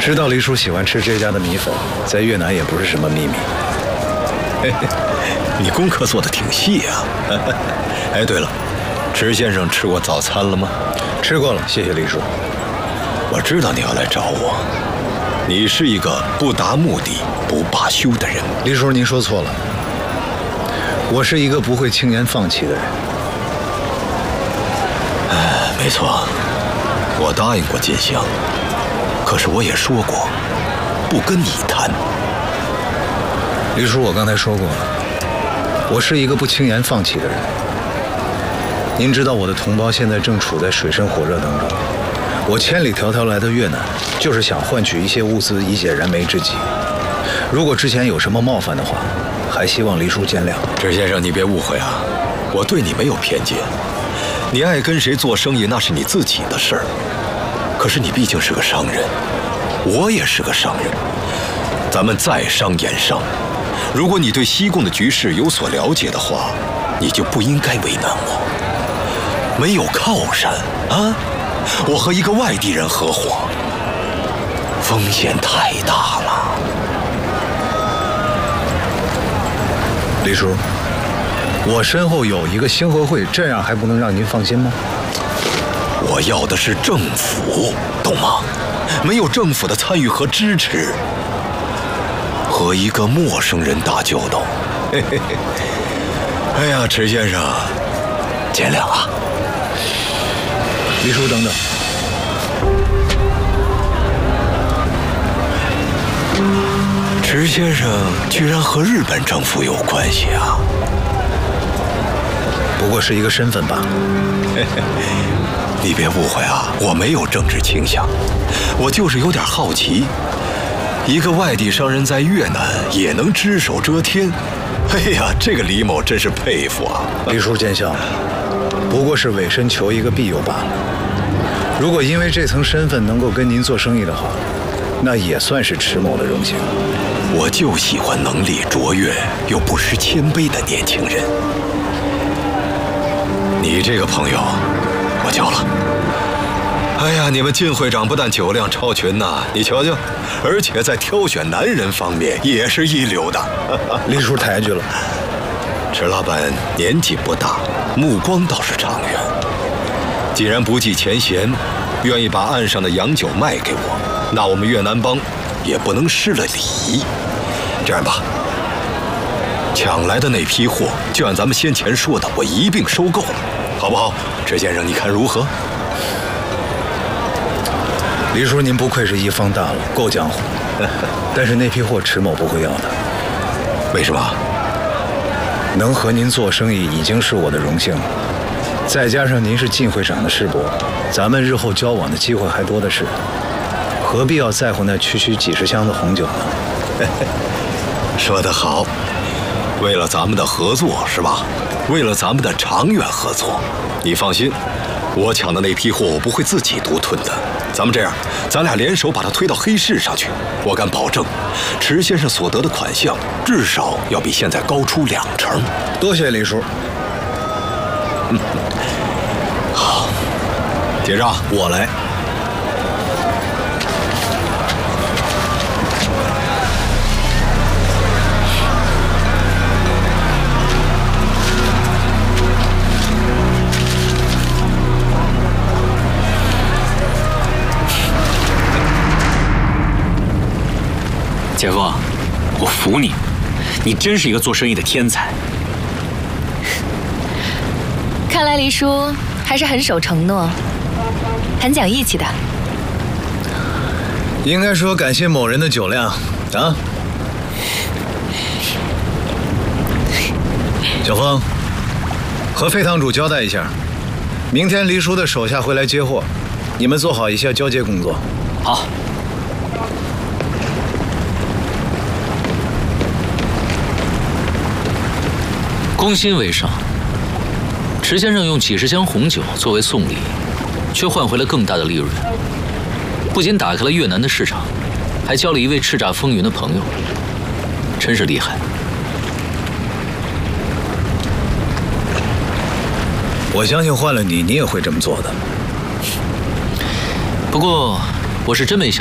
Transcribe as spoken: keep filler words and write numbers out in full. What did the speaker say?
知道黎叔喜欢吃这家的米粉，在越南也不是什么秘密。 嘿嘿，你功课做得挺细啊。哎，对了，池先生吃过早餐了吗？ 吃过了，谢谢黎叔。 我知道你要来找我，你是一个不达目的不罢休的人。 黎叔，您说错了，我是一个不会轻言放弃的人。 哎，没错，我答应过金香，可是我也说过，不跟你谈。 黎叔，我刚才说过了，我是一个不轻言放弃的人。您知道我的同胞现在正处在水深火热当中，我千里迢迢来到越南，就是想换取一些物资以解燃眉之急。如果之前有什么冒犯的话，还希望黎叔见谅。 池先生，你别误会啊，我对你没有偏见。你爱跟谁做生意那是你自己的事儿，可是你毕竟是个商人，我也是个商人，咱们在商言商。如果你对西贡的局势有所了解的话，你就不应该为难我。没有靠山啊，我和一个外地人合伙，风险太大了。 黎叔，我身后有一个兴和会，这样还不能让您放心吗？ 我要的是政府，懂吗？没有政府的参与和支持，和一个陌生人打交道，嘿嘿嘿。哎呀，池先生，见谅啊。 黎叔，等等。 池先生居然和日本政府有关系啊？ 不过是一个身份罢了。 你别误会啊，我没有政治倾向，我就是有点好奇，一个外地商人在越南也能只手遮天。哎呀，这个李某真是佩服啊！ 黎叔见笑了，不过是委身求一个庇佑罢了。如果因为这层身份能够跟您做生意的话，那也算是池某的荣幸。 我就喜欢能力卓越又不失谦卑的年轻人。你这个朋友，我交了。哎呀，你们靳会长不但酒量超群呐、啊，你瞧瞧，而且在挑选男人方面也是一流的。 黎叔抬举了。 池老板年纪不大，目光倒是长远。既然不计前嫌，愿意把岸上的洋酒卖给我，那我们越南帮也不能失了礼。这样吧，抢来的那批货就按咱们先前说的，我一并收购了，好不好？池先生，你看如何？ 黎叔，您不愧是一方大佬，够江湖。但是那批货池某不会要的。 为什么？ 能和您做生意已经是我的荣幸了，再加上您是靳会长的师伯，咱们日后交往的机会还多的是，何必要在乎那区区几十箱的红酒呢？ 说得好，为了咱们的合作是吧？为了咱们的长远合作，你放心，我抢的那批货我不会自己独吞的。咱们这样，咱俩联手把它推到黑市上去，我敢保证，池先生所得的款项至少要比现在高出两成。 多谢黎叔。 嗯，好，结账我来。 姐夫，我服你，你真是一个做生意的天才。 看来黎叔还是很守承诺，很讲义气的。 应该说感谢某人的酒量啊。小峰，和费堂主交代一下，明天黎叔的手下会来接货，你们做好一下交接工作。 好。攻心为上，池先生用几十箱红酒作为送礼，却换回了更大的利润。不仅打开了越南的市场，还交了一位叱咤风云的朋友，真是厉害。 我相信换了你，你也会这么做的。 不过，我是真没想